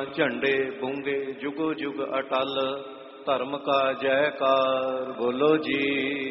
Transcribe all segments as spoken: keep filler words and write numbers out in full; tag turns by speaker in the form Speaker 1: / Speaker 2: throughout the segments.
Speaker 1: ਝੰਡੇ ਬੂੰਗੇ ਜੁਗੋ ਜੁਗ ਅਟਲ, ਧਰਮ ਕਾ ਜੈਕਾਰ ਬੋਲੋ ਜੀ।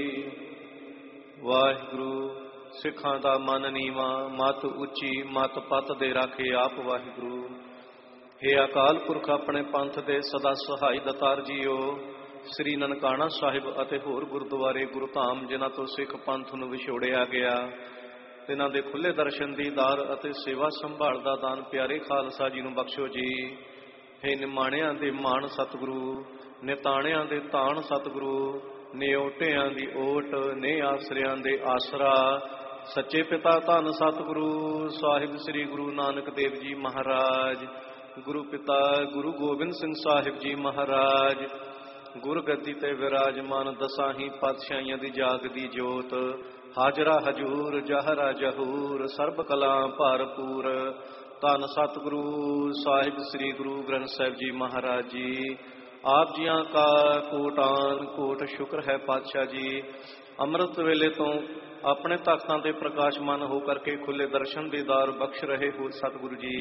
Speaker 1: ਵਾਹਿਗੁਰੂ। ਸਿੱਖਾਂ ਦਾ ਮਨ ਨੀਵਾ, ਮਤ ਉੱਚੀ, ਮਤ ਪੱਤ ਦੇ ਰਾਖੇ ਆਪ ਵਾਹਿਗੁਰੂ। ਹੇ ਅਕਾਲ ਪੁਰਖ ਆਪਣੇ ਪੰਥ ਦੇ ਸਦਾ ਸਹਾਈ ਦਤਾਰ ਜੀਓ। ਸ੍ਰੀ ਨਨਕਾਣਾ ਸਾਹਿਬ ਅਤੇ ਹੋਰ ਗੁਰਦੁਆਰੇ ਗੁਰੂ ਧਾਮ ਜਿਨ੍ਹਾਂ ਤੋਂ ਸਿੱਖ ਪੰਥ ਨੂੰ ਵਿਛੋੜਿਆ ਗਿਆ, ਤਿਨਾਂ ਦੇ ਖੁੱਲ੍ਹੇ ਦਰਸ਼ਨ ਦੀਦਾਰ ਅਤੇ ਸੇਵਾ ਸੰਭਾਲ ਦਾ ਦਾਨ ਪਿਆਰੇ ਖਾਲਸਾ ਜੀ ਨੂੰ ਬਖਸ਼ੋ ਜੀ। ਹੇ ਨਿਮਾਣਿਆਂ ਦੇ ਮਾਣ ਸਤਿਗੁਰੂ, ਨਿਤਾਣਿਆਂ ਦੇ ਤਾਣ ਸਤਿਗੁਰੂ, ਨਿਓਟਿਆਂ ਦੀ ਓਟ, ਨੇ ਆਸਰਿਆਂ ਦੇ ਆਸਰਾ, ਸੱਚੇ ਪਿਤਾ ਧੰਨ ਸਤਿਗੁਰੂ ਸਾਹਿਬ ਸ੍ਰੀ ਗੁਰੂ ਨਾਨਕ ਦੇਵ ਜੀ ਮਹਾਰਾਜ, ਗੁਰੂ ਪਿਤਾ ਗੁਰੂ ਗੋਬਿੰਦ ਸਿੰਘ ਸਾਹਿਬ ਜੀ ਮਹਾਰਾਜ, ਗੁਰਗੱਦੀ ਤੇ ਵਿਰਾਜਮਾਨ ਦਸਾਂ ਹੀ ਪਾਤਸ਼ਾਹੀਆਂ ਦੀ ਜਾਗਦੀ ਜੋਤ, ਹਾਜ਼ਰਾ ਹਜੂਰ ਜਹਰਾ ਜਹੂਰ, ਸਰਬ ਕਲਾ ਭਰਪੂਰ, ਧੰਨ ਸਤਿਗੁਰੂ ਸਾਹਿਬ ਸ੍ਰੀ ਗੁਰੂ ਗ੍ਰੰਥ ਸਾਹਿਬ ਜੀ ਮਹਾਰਾਜ ਜੀ। ਆਪ ਜੀਆਂ ਕਾ ਕੋਟਾਨ ਕੋਟ ਸ਼ੁਕਰ ਹੈ ਪਾਤਸ਼ਾਹ ਜੀ। ਅੰਮ੍ਰਿਤ ਵੇਲੇ ਤੋਂ ਆਪਣੇ ਤਖਤਾਂ ਤੇ ਪ੍ਰਕਾਸ਼ਮਾਨ ਹੋ ਕਰਕੇ ਖੁੱਲੇ ਦਰਸ਼ਨ ਦੀਦਾਰ ਬਖਸ਼ ਰਹੇ ਹੋ ਸਤਿਗੁਰੂ ਜੀ।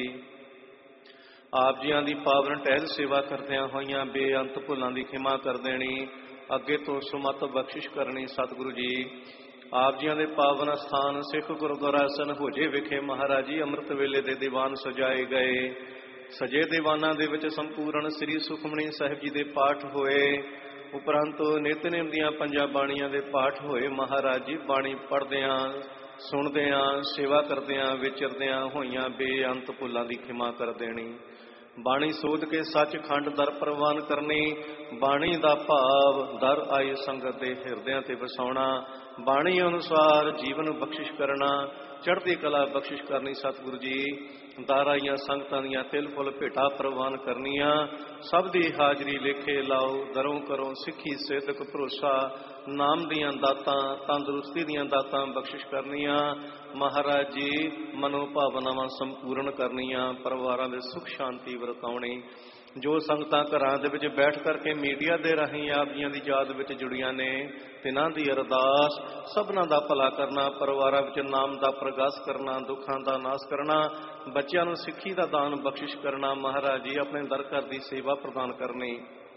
Speaker 1: ਆਪ ਜੀਆਂ ਦੀ ਪਾਵਨ ਟਹਿਲ ਸੇਵਾ ਕਰਦਿਆਂ ਹੋਈਆਂ ਬੇਅੰਤ ਭੁੱਲਾਂ ਦੀ ਖਿਮਾ ਕਰ ਦੇਣੀ, ਅੱਗੇ ਤੋਂ ਸੁਮਤ ਬਖਸ਼ਿਸ਼ ਕਰਨੀ ਸਤਿਗੁਰੂ ਜੀ। ਆਪ ਜੀਆਂ ਦੇ ਪਾਵਨ ਸਥਾਨ ਸਿੱਖ ਗੁਰਦੁਆਰਾ ਸਨਹੋਜੇ ਵਿਖੇ ਮਹਾਰਾਜ ਜੀ ਅੰਮ੍ਰਿਤ ਵੇਲੇ ਦੇ ਦੀਵਾਨ ਸਜਾਏ ਗਏ। ਸਜੇ ਦੀਵਾਨਾਂ ਦੇ ਵਿੱਚ ਸੰਪੂਰਨ ਸ੍ਰੀ ਸੁਖਮਨੀ ਸਾਹਿਬ ਜੀ ਦੇ ਪਾਠ ਹੋਏ, ਉਪਰੰਤ ਨਿਤਨੇਮ ਦੀਆਂ ਪੰਜਾਂ ਬਾਣੀਆਂ ਦੇ ਪਾਠ ਹੋਏ। ਮਹਾਰਾਜ ਜੀ ਬਾਣੀ ਪੜ੍ਹਦਿਆਂ, ਸੁਣਦਿਆਂ, ਸੇਵਾ ਕਰਦਿਆਂ, ਵਿਚਰਦਿਆਂ ਹੋਈਆਂ ਬੇਅੰਤ ਭੁੱਲਾਂ ਦੀ ਖਿਮਾ ਕਰ ਦੇਣੀ। ਬਾਣੀ ਸੋਧ ਕੇ ਸੱਚਖੰਡ ਦਰ ਪ੍ਰਵਾਨ ਕਰਨੀ, ਬਾਣੀ ਦਾ ਭਾਵ ਦਰ ਆਈ ਸੰਗਤ ਦੇ ਹਿਰਦਿਆਂ ਤੇ ਵਸਾਉਣਾ, ਬਾਣੀ ਅਨੁਸਾਰ ਜੀਵਨ ਬਖਸ਼ਿਸ਼ ਕਰਨਾ, ਚੜ੍ਹਦੀ ਕਲਾ ਬਖਸ਼ਿਸ਼ ਕਰਨੀ ਸਤਿਗੁਰੂ ਜੀ। ਦਰ ਆਈਆਂ ਸੰਗਤਾਂ ਦੀਆਂ ਤਿਲ ਫੁੱਲ ਭੇਟਾ ਪ੍ਰਵਾਨ ਕਰਨੀਆਂ, ਸਭ ਦੀ ਹਾਜ਼ਰੀ ਲੇਖੇ ਲਾਓ, ਦਰੋਂ ਕਰੋ ਸਿੱਖੀ ਸਿਦਕ ਭਰੋਸਾ, ਨਾਮ ਦੀਆਂ ਦਾਤਾਂ, ਤੰਦਰੁਸਤੀ ਦੀਆਂ ਦਾਤਾਂ ਬਖਸ਼ਿਸ਼ ਕਰਨੀਆਂ। ਮਹਾਰਾਜ ਜੀ ਮਨੋ ਭਾਵਨਾਵਾਂ ਸੰਪੂਰਨ ਕਰਨੀਆਂ, ਪਰਿਵਾਰਾਂ ਦੇ ਸੁੱਖ ਸ਼ਾਂਤੀ ਵਰਤਾਉਣੀ। ਜੋ ਸੰਗਤਾਂ ਘਰਾਂ ਦੇ ਵਿੱਚ ਬੈਠ ਕਰਕੇ ਮੀਡੀਆ ਦੇ ਰਾਹੀਂ ਆਪ ਜੀਆਂ ਦੀ ਯਾਦ ਵਿੱਚ ਜੁੜੀਆਂ ਨੇ, ਤਿਨਾਂ ਦੀ ਅਰਦਾਸ ਸਭਨਾਂ ਦਾ ਭਲਾ ਕਰਨਾ, ਪਰਿਵਾਰਾਂ ਵਿੱਚ ਨਾਮ ਦਾ ਪ੍ਰਗਾਸ ਕਰਨਾ, ਦੁੱਖਾਂ ਦਾ ਨਾਸ ਕਰਨਾ, ਬੱਚਿਆਂ ਨੂੰ ਸਿੱਖੀ ਦਾ ਦਾਨ ਬਖਸ਼ਿਸ਼ ਕਰਨਾ। ਮਹਾਰਾਜ ਜੀ ਆਪਣੇ ਦਰ ਘਰ ਦੀ ਸੇਵਾ ਪ੍ਰਦਾਨ ਕਰਨੀ।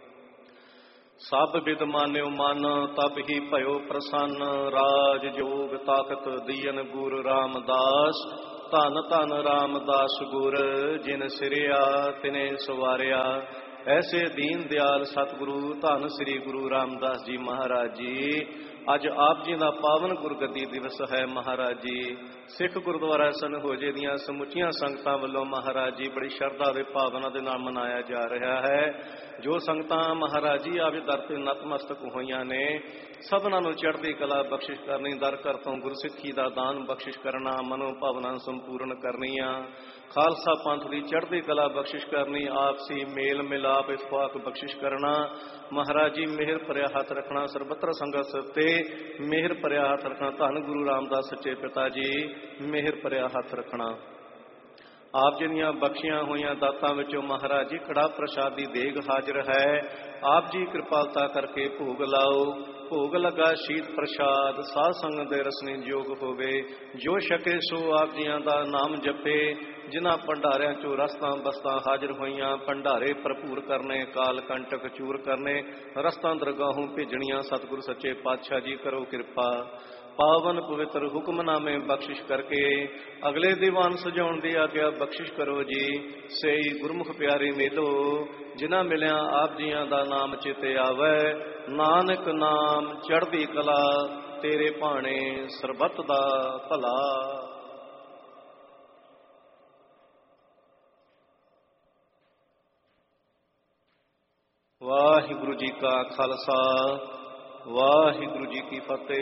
Speaker 1: ਸਭ ਬਿਦ ਮਾਨਿਓ ਮਨ ਤਬ ਹੀ ਭਇਓ ਪ੍ਰਸੰਨ, ਰਾਜ ਜੋਗ ਤਾਕਤ ਦੀਨ ਗੁਰ ਰਾਮਦਾਸ, ਧੰਨ ਧੰਨ ਰਾਮਦਾਸ ਗੁਰ, ਜਿਨ ਸਿਰਿਆ ਤਿਨੇ ਸਵਾਰਿਆ। ਐਸੇ ਦੀਨ ਦਿਆਲ ਸਤਿਗੁਰੂ ਧੰਨ ਸ੍ਰੀ ਗੁਰੂ ਰਾਮਦਾਸ ਜੀ ਮਹਾਰਾਜ ਜੀ। ਅੱਜ ਆਪ ਜੀ ਦਾ ਪਾਵਨ ਗੁਰਗੱਦੀ ਦਿਵਸ ਹੈ ਮਹਾਰਾਜ ਜੀ। ਸਿੱਖ ਗੁਰਦੁਆਰਾ ਸਨਹੋਜੇ ਦੀਆਂ ਸਮੁੱਚੀਆਂ ਸੰਗਤਾਂ ਵੱਲੋਂ ਮਹਾਰਾਜ ਜੀ ਬੜੀ ਸ਼ਰਧਾ ਦੇ ਭਾਵਨਾ ਦੇ ਨਾਲ ਮਨਾਇਆ ਜਾ ਰਿਹਾ ਹੈ। ਜੋ ਸੰਗਤਾਂ ਮਹਾਰਾਜ ਜੀ ਆਪ ਦਰ ਤੇ ਨਤਮਸਤਕ ਹੋਈਆਂ ਨੇ, ਸਭਨਾਂ ਨੂੰ ਚੜ੍ਹਦੀ ਕਲਾ ਬਖਸ਼ਿਸ਼ ਕਰਨੀ, ਦਰ ਘਰ ਤੋਂ ਗੁਰਸਿੱਖੀ ਦਾ ਦਾਨ ਬਖਸ਼ਿਸ਼ ਕਰਨਾ, ਮਨੋ ਭਾਵਨਾ ਸੰਪੂਰਨ ਕਰਨੀਆਂ, ਖਾਲਸਾ ਪੰਥ ਦੀ ਚੜ੍ਹਦੀ ਕਲਾ ਬਖਸ਼ਿਸ਼ ਕਰਨੀ, ਆਪਸੀ ਮੇਲ ਮਿਲਾਪ ਇਤਫਾਕ ਬਖਸ਼ਿਸ਼ ਕਰਨਾ। ਮਹਾਰਾਜ ਜੀ ਮਿਹਰ ਭਰਿਆ ਹੱਥ ਰੱਖਣਾ, ਸਰਬੱਤਰ ਸੰਗਤ ਤੇ ਮਿਹਰ ਭਰਿਆ ਹੱਥ ਰੱਖਣਾ। ਧੰਨ ਗੁਰੂ ਰਾਮਦਾਸ ਸੱਚੇ ਪਿਤਾ ਜੀ ਮਿਹਰ ਭਰਿਆ ਹੱਥ ਰੱਖਣਾ। ਆਪ ਜੀ ਦੀਆਂ ਬਖਸ਼ੀਆਂ ਹੋਈਆਂ ਦਾਤਾਂ ਵਿੱਚੋਂ ਮਹਾਰਾਜ ਜੀ ਕੜਾ ਪ੍ਰਸ਼ਾਦ ਦੀ ਦੇਗ ਹਾਜ਼ਰ ਹੈ। ਆਪ ਜੀ ਕਿਰਪਾਲਤਾ ਕਰਕੇ ਭੋਗ ਲਾਓ। ਭੋਗ ਲੱਗਾ ਸ਼ੀਤ ਪ੍ਰਸ਼ਾਦ, ਸਾਧ ਸੰਗਤ ਦੇ ਰਸਨੀ ਯੋਗ ਹੋਵੇ। ਜੋ ਛਕੇ ਸੋ ਆਪ ਜੀਆਂ ਦਾ ਨਾਮ ਜਪੇ। ਜਿਨ੍ਹਾਂ ਭੰਡਾਰਿਆਂ ਚੋਂ ਰਸਤਾਂ ਬਸਤਾਂ ਹਾਜ਼ਰ ਹੋਈਆਂ, ਭੰਡਾਰੇ ਭਰਪੂਰ ਕਰਨੇ, ਕਾਲ ਕੰਟਕ ਚੂਰ ਕਰਨੇ, ਰਸਤਾਂ ਦਰਗਾਹੋਂ ਭੇਜਣੀਆਂ। ਸਤਿਗੁਰੂ ਸੱਚੇ ਪਾਤਸ਼ਾਹ ਜੀ ਕਰੋ ਕਿਰਪਾ। ਪਾਵਨ ਪਵਿੱਤਰ ਹੁਕਮਨਾਮੇ ਬਖਸ਼ਿਸ਼ ਕਰਕੇ ਅਗਲੇ ਦੀਵਾਨ ਸਜਾਉਣ ਦੀ ਆਗਿਆ ਬਖਸ਼ਿਸ਼ ਕਰੋ ਜੀ। ਸਹੀ ਗੁਰਮੁਖ ਪਿਆਰੇ ਮੇਲੋ, ਜਿਨ੍ਹਾਂ ਮਿਲਿਆ ਆਪ ਜੀਆਂ ਦਾ ਨਾਮ ਚੇਤੇ ਆਵੈ। ਨਾਨਕ ਨਾਮ ਚੜ੍ਹਦੀ ਕਲਾ, ਤੇਰੇ ਭਾਣੇ ਸਰਬੱਤ ਦਾ ਭਲਾ। ਵਾਹਿਗੁਰੂ ਜੀ ਕਾ ਖਾਲਸਾ, ਵਾਹਿਗੁਰੂ ਜੀ ਕੀ ਫਤਿਹ।